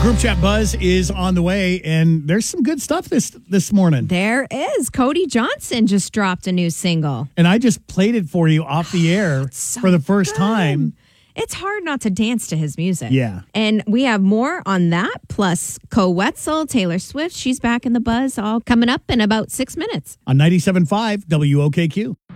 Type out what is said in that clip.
Group Chat Buzz is on the way, and there's some good stuff this morning. There is. Cody Johnson just dropped a new single. And I just played it for you off the air for the first time. It's hard not to dance to his music. Yeah. And we have more on that, plus Co Wetzel, Taylor Swift. She's back in the buzz, all coming up in about 6 minutes. On 97.5 WOKQ.